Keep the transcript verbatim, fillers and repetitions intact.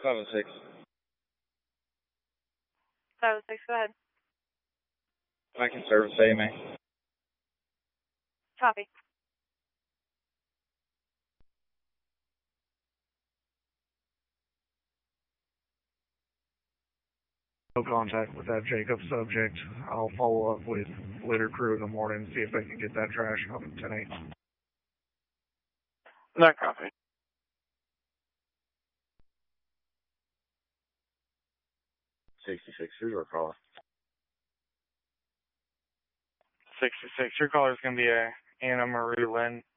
seven six. seven six, go ahead. I can service A, man. Copy. No contact with that Jacob subject. I'll follow up with litter crew in the morning, see if they can get that trash up at ten eight. Not copy. sixty-six, who's our caller? sixty-six, your caller's going to be a Anna Marie Lynn.